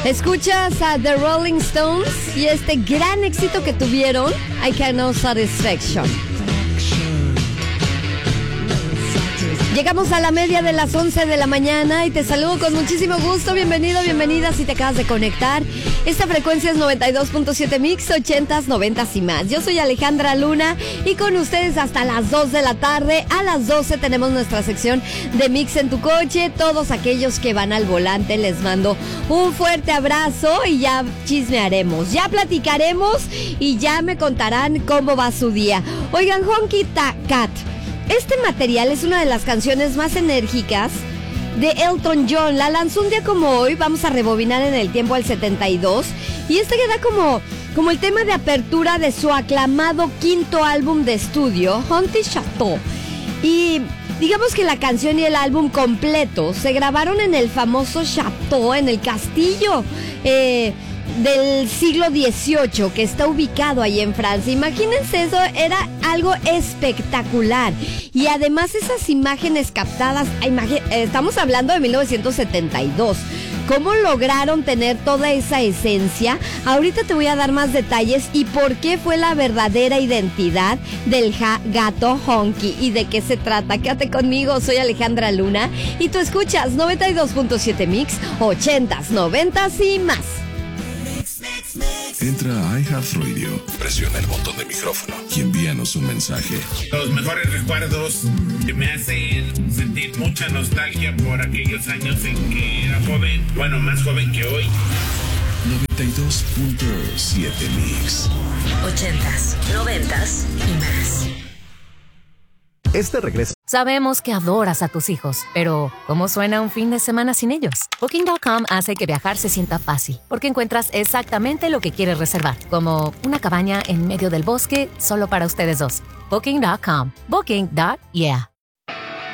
Escuchas a The Rolling Stones y este gran éxito que tuvieron, I Can No Satisfaction. Llegamos a la media de las 11 de la mañana y te saludo con muchísimo gusto. Bienvenido, bienvenida si te acabas de conectar. Esta frecuencia es 92.7 Mix, 80s, 90s y más. Yo soy Alejandra Luna y con ustedes hasta las 2 de la tarde. A las 12 tenemos nuestra sección de Mix en tu coche. Todos aquellos que van al volante les mando un fuerte abrazo y ya chismearemos, ya platicaremos y ya me contarán cómo va su día. Oigan, Honky Cat. Este material es una de las canciones más enérgicas de Elton John. La lanzó un día como hoy. Vamos a rebobinar en el tiempo al 72. Y este queda como el tema de apertura de su aclamado quinto álbum de estudio, Honky Chateau. Y digamos que la canción y el álbum completo se grabaron en el famoso Chateau, en el castillo del siglo XVIII, que está ubicado ahí en Francia. Imagínense eso, era algo espectacular. Y además esas imágenes captadas, estamos hablando de 1972. ¿Cómo lograron tener toda esa esencia? Ahorita te voy a dar más detalles y por qué fue la verdadera identidad del gato Honky y de qué se trata. Quédate conmigo, soy Alejandra Luna y tú escuchas 92.7 Mix, 80s, 90s y más. Entra a iHeartRadio, presiona el botón de micrófono y envíanos un mensaje. Los mejores recuerdos que me hacen sentir mucha nostalgia por aquellos años en que era joven, bueno, más joven que hoy. 92.7 Mix. 80s, 90s y más. Este regreso. Sabemos que adoras a tus hijos, pero ¿cómo suena un fin de semana sin ellos? Booking.com hace que viajar se sienta fácil, porque encuentras exactamente lo que quieres reservar, como una cabaña en medio del bosque solo para ustedes dos. Booking.com. Booking.yeah.